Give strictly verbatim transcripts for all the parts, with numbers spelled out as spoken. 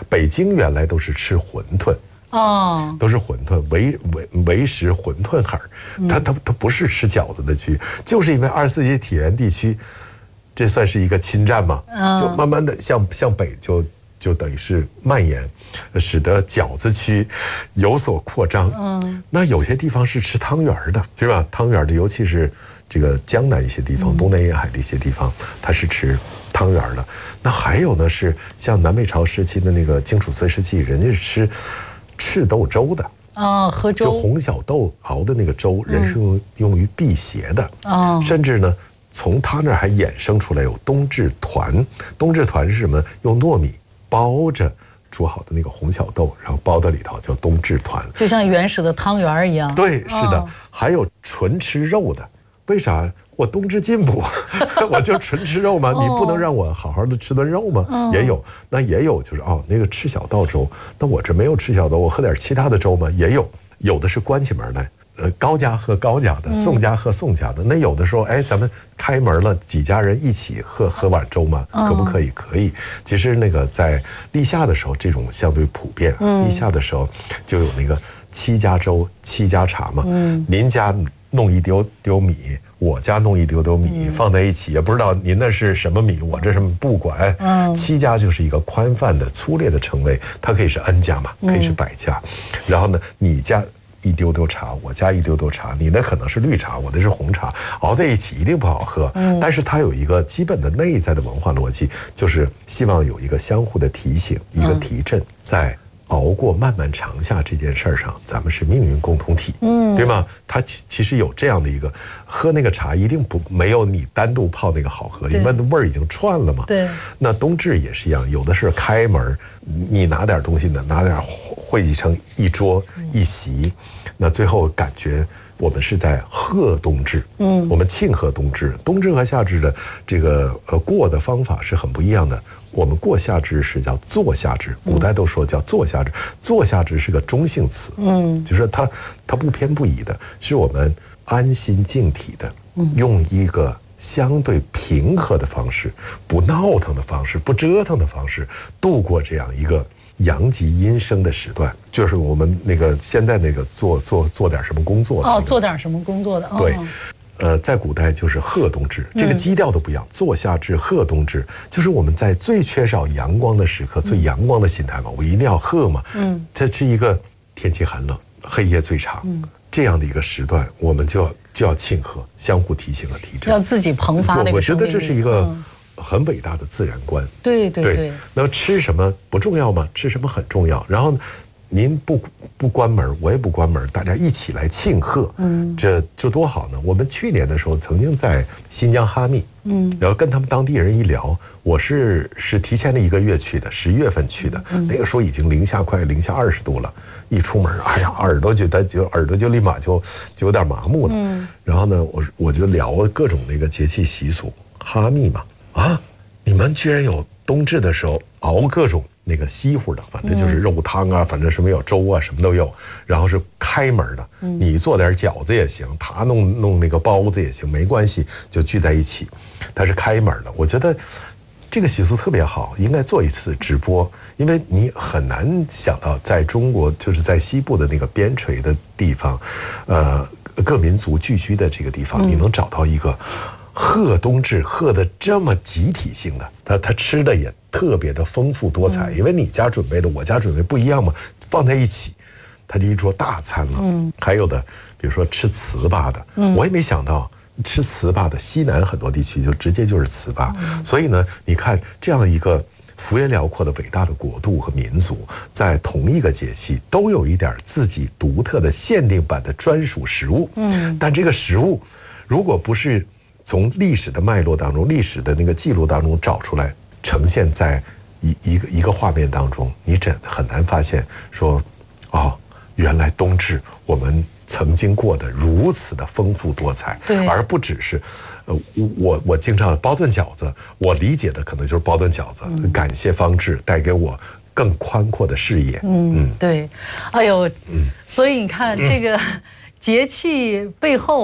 北京原来都是吃馄饨。哦，都是馄饨，为为为食馄饨狠儿，它它它不是吃饺子的区，就是因为二十四节体验地区，这算是一个侵占嘛，就慢慢的向向北就就等于是蔓延，使得饺子区有所扩张。嗯，那有些地方是吃汤圆的，是吧？汤圆的，尤其是这个江南一些地方、东南沿海的一些地方，它是吃汤圆的。那还有呢，是像南北朝时期的那个荆楚岁时期，人家是吃赤豆粥的哦，喝粥， 就红小豆熬的那个粥，人是用、嗯、用于辟邪的哦。甚至呢，从他那儿还衍生出来有冬至团。冬至团是什么？用糯米包着煮好的那个红小豆，然后包到里头，叫冬至团， 就像原始的汤圆一样。 对，是的。哦、还有纯吃肉的，为啥？我冬至进补，我就纯吃肉吗？你不能让我好好的吃顿肉吗？哦、也有，那也有就是哦，那个赤小豆粥，那我这没有赤小豆，我喝点其他的粥吗？也有，有的是关起门来，呃，高家喝高家的，宋家喝宋家的。那有的时候，哎，咱们开门了，几家人一起喝喝碗粥吗？可不可以？可以。其实那个在立夏的时候，这种相对普遍。立夏的时候就有那个七家粥、七家茶嘛。嗯，您家弄一丢丢米，我家弄一丢丢米、嗯、放在一起，也不知道您那是什么米，我这是不管。嗯，七家就是一个宽泛的粗略的称谓，它可以是 N 家嘛，可以是百家。嗯、然后呢，你家一丢丢茶，我家一丢丢茶，你那可能是绿茶，我的是红茶，熬在一起一定不好喝。嗯，但是它有一个基本的内在的文化逻辑，就是希望有一个相互的提醒，一个提振，在熬过漫漫长夏这件事儿上，咱们是命运共同体，嗯，对吗？它其其实有这样的一个，喝那个茶一定不没有你单独泡那个好喝，因为那味儿已经串了嘛。对。那冬至也是一样，有的是开门，你拿点东西呢，拿点汇集成一桌一席，嗯、那最后感觉我们是在贺冬至，嗯，我们庆贺冬至。冬至和夏至的这个呃过的方法是很不一样的。我们过夏至是叫做夏至，古代都说叫做夏至，做夏至是个中性词，嗯，就是它它不偏不倚的，是我们安心静体的，用一个相对平和的方式，不闹腾的方式，不折腾的方式，度过这样一个阳极阴生的时段，就是我们那个现在那个做做做点什么工作的、那個、 哦，做点什么工作的， 对。哦，呃，在古代就是贺冬至，这个基调都不一样。做夏至、贺冬至，就是我们在最缺少阳光的时刻，最阳光的心态嘛，我一定要贺嘛。嗯，这是一个天气寒冷、黑夜最长、嗯、这样的一个时段，我们就要就要庆贺，相互提醒和提振， 要自己膨发那个生命力。 我觉得这是一个很伟大的自然观。嗯、 对对 对, 对。 那吃什么不重要吗？吃什么很重要。然后您不不关门，我也不关门，大家一起来庆贺，嗯，这这多好呢！我们去年的时候曾经在新疆哈密，嗯，然后跟他们当地人一聊，我是是提前了一个月去的，十一月份去的，嗯、那个时候已经零下快零下二十度了，一出门，哎呀，耳朵觉得就耳朵就立马就就有点麻木了，嗯，然后呢，我我就聊了各种那个节气习俗，哈密嘛，啊，你们居然有冬至的时候熬各种那个稀乎的，反正就是肉汤啊，反正什么有粥啊，什么都有。然后是开门的，你做点饺子也行，他弄弄那个包子也行，没关系，就聚在一起。他是开门的，我觉得这个习俗特别好，应该做一次直播，因为你很难想到在中国，就是在西部的那个边陲的地方，呃，各民族聚居的这个地方，你能找到一个贺冬至贺的这么集体性的，他他吃的也特别的丰富多彩，因为你家准备的我家准备不一样嘛，放在一起，它是一桌大餐了。嗯，还有的比如说吃糍粑的，嗯，我也没想到吃糍粑的，西南很多地区就直接就是糍粑，嗯，所以呢，你看这样一个幅员辽阔的伟大的国度和民族，在同一个节气都有一点自己独特的限定版的专属食物。嗯，但这个食物如果不是从历史的脉络当中、历史的那个记录当中找出来，呈现在一一个一个画面当中，你真很难发现说，哦，原来冬至我们曾经过得如此的丰富多彩，而不只是，呃，我我经常包顿饺子，我理解的可能就是包顿饺子，嗯、感谢方志带给我更宽阔的视野。 嗯，嗯对，哎呦，嗯、所以你看、嗯、这个节气背后。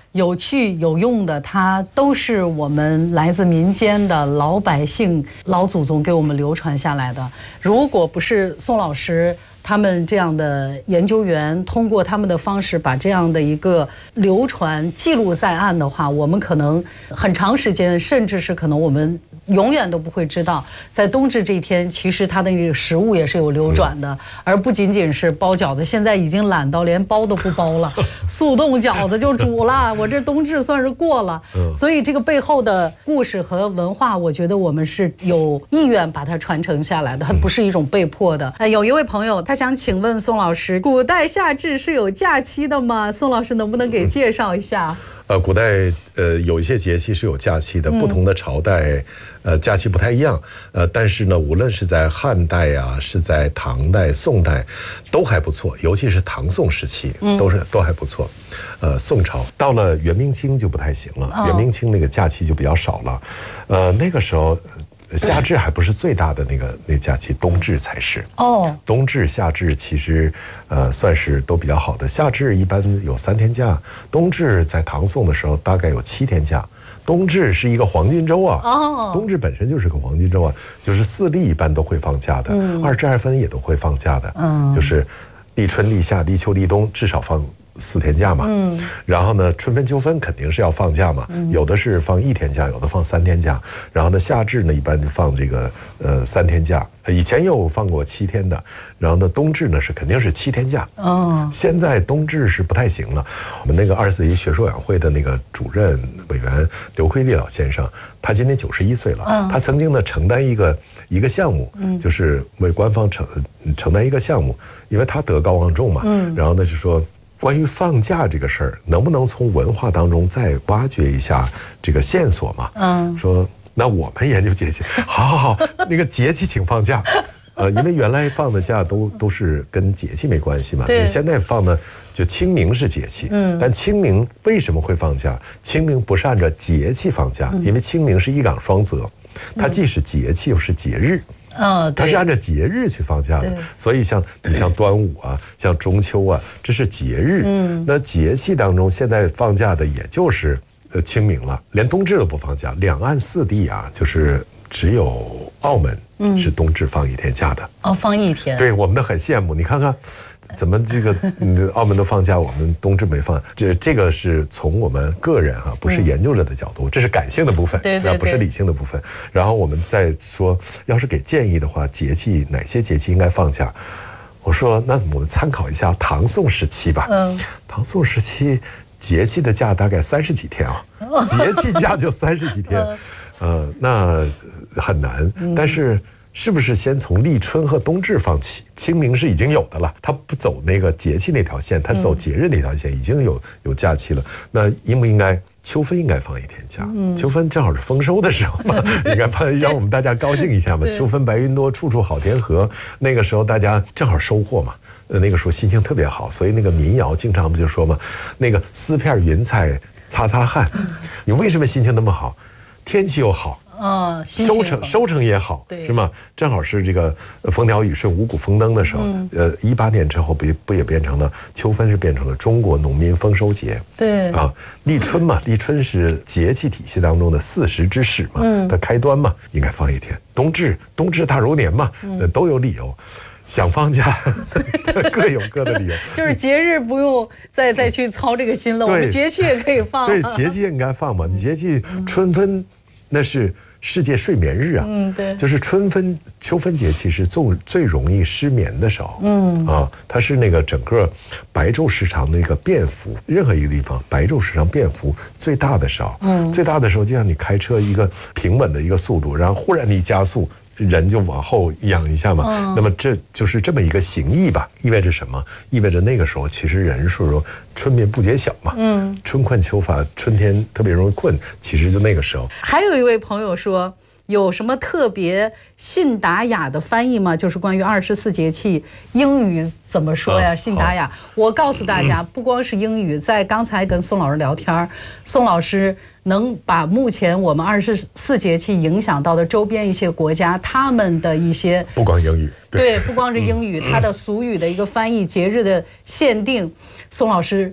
有趣有用的，它都是我们来自民间的老百姓、老祖宗给我们流传下来的。如果不是宋老师他们这样的研究员通过他们的方式把这样的一个流传记录在案的话，我们可能很长时间，甚至是可能我们永远都不会知道，在冬至这一天，其实它的那个食物也是有流转的，而不仅仅是包饺子。现在已经懒到连包都不包了，速冻饺子就煮了，我这冬至算是过了。所以这个背后的故事和文化，我觉得我们是有意愿把它传承下来的，它不是一种被迫的。哎，有一位朋友他想请问宋老师，古代夏至是有假期的吗？宋老师能不能给介绍一下？ 呃，古代呃有一些节气是有假期的，不同的朝代呃假期不太一样，呃，但是呢，无论是在汉代啊，是在唐代、宋代，都还不错，尤其是唐宋时期，都是都还不错。呃，宋朝到了元明清就不太行了，元明清那个假期就比较少了，呃，那个时候。夏至还不是最大的那个那假期，冬至才是。哦，冬至、夏至其实呃算是都比较好的。夏至一般有三天假，冬至在唐宋的时候大概有七天假。冬至是一个黄金周啊，哦，冬至本身就是个黄金周啊，就是四立一般都会放假的，嗯、二至二分也都会放假的，嗯，就是立春、立夏、立秋、立冬至少放四天假嘛，嗯，然后呢，春分、秋分肯定是要放假嘛，嗯、有的是放一天假，有的放三天假，然后呢，夏至呢一般就放这个呃三天假，以前有放过七天的，然后呢，冬至呢是肯定是七天假，哦，现在冬至是不太行了。我们那个二十四节学术委员会的那个主任委员刘奎立老先生，他今年九十一岁了，嗯、他曾经呢承担一个一个项目，嗯、就是为官方承承担一个项目，因为他德高望重嘛，嗯、然后呢就说。关于放假这个事儿，能不能从文化当中再挖掘一下这个线索嘛？嗯，说那我们研究节气，好好好，那个节气请放假，呃，因为原来放的假都都是跟节气没关系嘛，你现在放的就清明是节气，嗯，但清明为什么会放假？清明不是按照节气放假，因为清明是一岗双责，它既是节气又是节日。嗯，它是按照节日去放假的，所以像你像端午啊，像中秋啊，这是节日。嗯，那节气当中现在放假的也就是呃清明了，连冬至都不放假。两岸四地啊，就是只有澳门是冬至放一天假的。 哦，放一天。 对，我们都很羡慕。你看看。怎么这个澳门都放假，我们冬至没放？这这个是从我们个人哈、啊，不是研究者的角度，这是感性的部分， 对对对， 不是理性的部分。然后我们再说，要是给建议的话，节气哪些节气应该放假？我说，那我们参考一下唐宋时期吧。嗯，唐宋时期节气的假大概三十几天啊，节气假就三十几天，呃，那很难，但是。是不是先从立春和冬至放起？清明是已经有的了，它不走那个节气那条线，它走节日那条线，已经有有假期了。那应不应该秋分应该放一天假？嗯、秋分正好是丰收的时候嘛，应该放，让我们大家高兴一下嘛。秋分白云多，处处好田禾。那个时候大家正好收获嘛，呃，那个时候心情特别好，所以那个民谣经常不就说嘛，那个撕片云彩擦擦汗。你为什么心情那么好？天气又好。 嗯， 收成收成也好，是吗？正好是这个风调雨顺、五谷丰登的时候。嗯、呃，一八年之后不不也变成了秋分，是变成了中国农民丰收节。 对啊，立春嘛，立春是节气体系当中的四时之始嘛，嗯、的开端嘛，应该放一天。冬至，冬至大如年嘛，嗯、都有理由。想放假，各有各的理由。 就是节日不用再再去操这个心了，我们节气也可以放。 对，节气应该放嘛，节气春分。那是世界睡眠日啊， 嗯，对， 就是春分、秋分节气是最最容易失眠的时候，嗯啊，它是那个整个白昼时长的一个变幅，任何一个地方白昼时长变幅最大的时候，嗯，最大的时候就像你开车一个平稳的一个速度，然后忽然你加速。人就往后仰一下嘛，嗯、那么这就是这么一个形意吧，意味着什么？意味着那个时候其实人是春眠不觉晓嘛，嗯，春困秋乏，春天特别容易困，其实就那个时候。 还有一位朋友说，有什么特别信达雅的翻译吗？就是关于二十四节气，英语怎么说呀？信达雅，我告诉大家，不光是英语，在刚才跟宋老师聊天，宋老师能把目前我们二十四节气影响到的周边一些国家，他们的一些不光英语， 对，对不光是英语，它的俗语的一个翻译，节日的限定，宋老师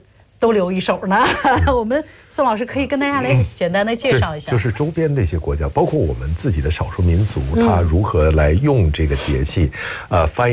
都留一手呢。我们宋老师可以跟大家来简单的介绍一下， 就是周边那些国家，包括我们自己的少数民族，他如何来用这个节气，呃，翻译。